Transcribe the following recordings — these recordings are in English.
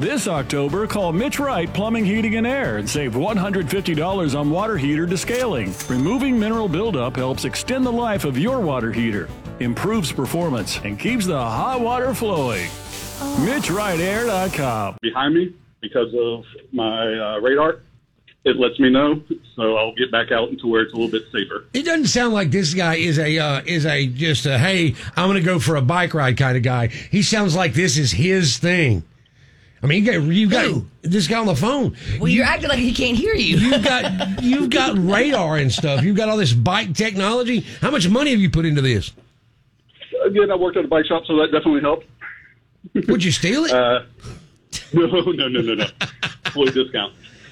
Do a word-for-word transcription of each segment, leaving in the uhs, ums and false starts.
This October, call Mitch Wright Plumbing, Heating, and Air and save one hundred fifty dollars on water heater descaling. Removing mineral buildup helps extend the life of your water heater, improves performance, and keeps the hot water flowing. Oh. Mitch Wright Air dot com. Behind me, because of my uh, radar, it lets me know, so I'll get back out into where it's a little bit safer. It doesn't sound like this guy is a uh, is a just a hey, I'm going to go for a bike ride kind of guy. He sounds like this is his thing. I mean, you got you got Ooh. this guy on the phone. Well, you, you're acting like he can't hear you. You've got you've got radar and stuff. You've got all this bike technology. How much money have you put into this? Again, I worked at a bike shop, so that definitely helped. Would you steal it? Uh, no, no, no, no, no. Full discount.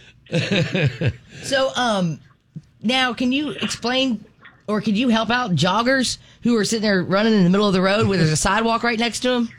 So, um, now can you explain, or could you help out joggers who are sitting there running in the middle of the road where there's a sidewalk right next to them?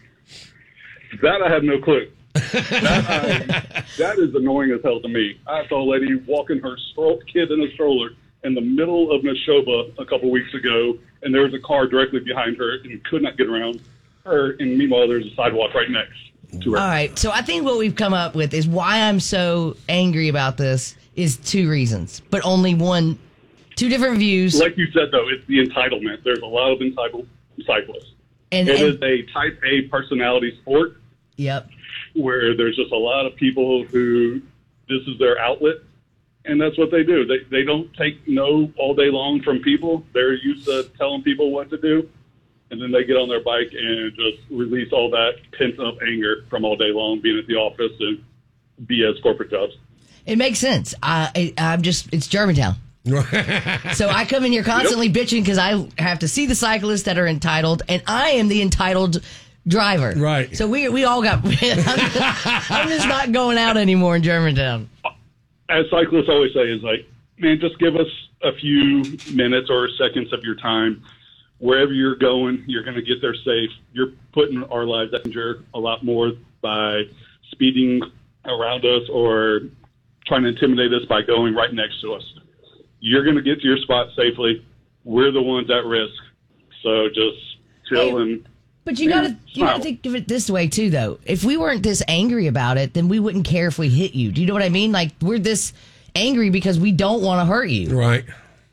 That I have no clue. that, I, that is annoying as hell to me. I saw a lady walking her stroll, kid in a stroller in the middle of Neshoba a couple weeks ago, and there was a car directly behind her and could not get around her. And meanwhile, there's a sidewalk right next to her. All right. So I think what we've come up with is why I'm so angry about this is two reasons, but only one, two different views. Like you said, though, it's the entitlement. There's a lot of entitled cyclists. And, it and, is a type A personality sport. Yep. Where there's just a lot of people who this is their outlet, and that's what they do. They they don't take no all day long from people. They're used to telling people what to do, and then they get on their bike and just release all that pent-up anger from all day long being at the office and B S corporate jobs. It makes sense. I, I I'm just it's Germantown. So I come in here constantly yep. bitching because I have to see the cyclists that are entitled, and I am the entitled driver. Right. So we we all got. I'm just, I'm just not going out anymore in Germantown. As cyclists always say, is like, man, just give us a few minutes or seconds of your time. Wherever you're going, you're going to get there safe. You're putting our lives in danger a lot more by speeding around us or trying to intimidate us by going right next to us. You're going to get to your spot safely. We're the ones at risk. So just chill hey. and. But you gotta you gotta think of it this way too, though. If we weren't this angry about it, then we wouldn't care if we hit you. Do you know what I mean? Like we're this angry because we don't want to hurt you. Right.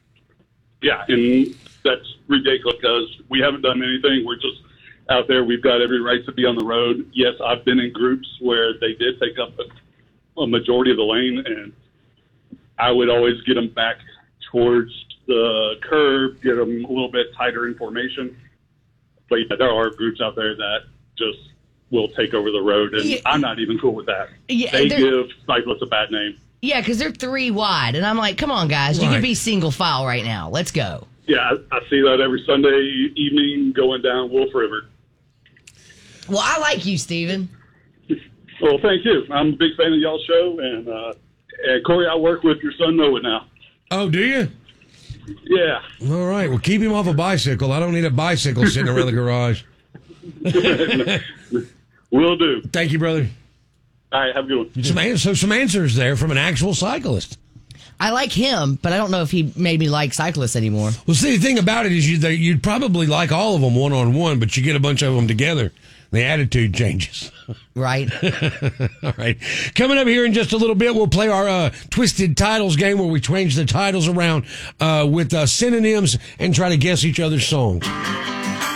Yeah, and that's ridiculous because we haven't done anything. We're just out there. We've got every right to be on the road. Yes, I've been in groups where they did take up a, a majority of the lane, and I would always get them back towards the curb, get them a little bit tighter in formation. But yeah, there are groups out there that just will take over the road, and yeah, I'm not even cool with that. Yeah, they give cyclists a bad name. Yeah, because they're three wide, and I'm like, come on, guys, right. You can be single file right now. Let's go. Yeah, I, I see that every Sunday evening going down Wolf River. Well, I like you, Steven. Well, thank you. I'm a big fan of y'all's show, and, uh, and Corey, I work with your son Noah now. Oh, do you? Yeah. All right. Well, keep him off a bicycle. I don't need a bicycle sitting around the garage. Will do. Thank you, brother. All right. Have a good one. Some, so some answers there from an actual cyclist. I like him, but I don't know if he made me like cyclists anymore. Well, see, the thing about it is you, you'd probably like all of them one-on-one, but you get a bunch of them together. The attitude changes. Right. All right. Coming up here in just a little bit, we'll play our uh, Twisted Titles game where we change the titles around uh, with uh, synonyms and try to guess each other's songs.